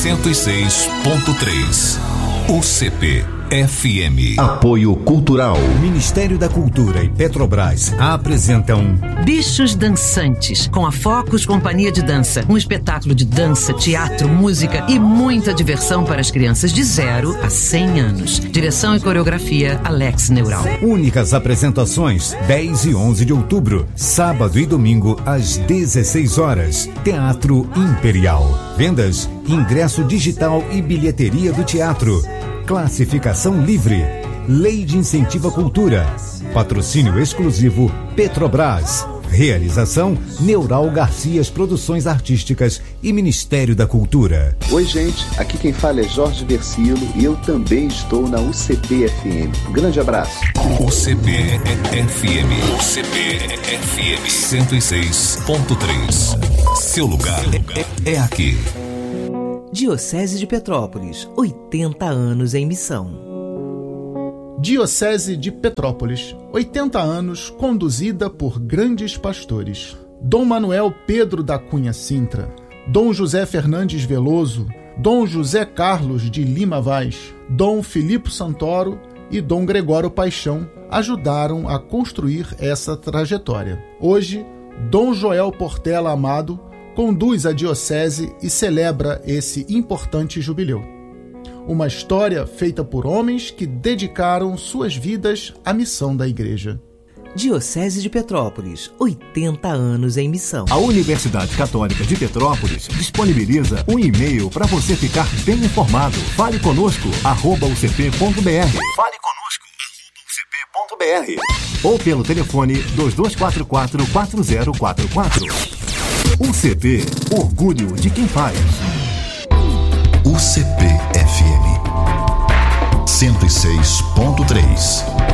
106.3 UCP-FM. Apoio Cultural. Ministério da Cultura e Petrobras apresentam Bichos Dançantes, com a Focus Companhia de Dança. Um espetáculo de dança, teatro, música e muita diversão para as crianças de 0 a 100 anos. Direção e coreografia, Alex Neural. Únicas apresentações, 10 e 11 de outubro, sábado e domingo, às 16 horas. Teatro Imperial. Vendas, ingresso digital e bilheteria do teatro. Classificação livre. Lei de Incentivo à Cultura. Patrocínio exclusivo Petrobras. Realização Neural Garcias Produções Artísticas e Ministério da Cultura. Oi, gente. Aqui quem fala é Jorge Versilo e eu também estou na UCP-FM. Um grande abraço. UCP-FM. UCP-FM 106.3. Seu lugar é aqui. Diocese de Petrópolis, 80 anos em missão. Diocese de Petrópolis, 80 anos, conduzida por grandes pastores. Dom Manuel Pedro da Cunha Sintra, Dom José Fernandes Veloso, Dom José Carlos de Lima Vaz, Dom Filipe Santoro e Dom Gregório Paixão ajudaram a construir essa trajetória. Hoje, Dom Joel Portela Amado conduz a diocese e celebra esse importante jubileu. Uma história feita por homens que dedicaram suas vidas à missão da Igreja. Diocese de Petrópolis, 80 anos em missão. A Universidade Católica de Petrópolis disponibiliza um e-mail para você ficar bem informado. Fale conosco, @ucp.br. Fale conosco, @ucp.br. Ou pelo telefone 2244-4044. UCP, orgulho de quem faz. UCP-FM 106.3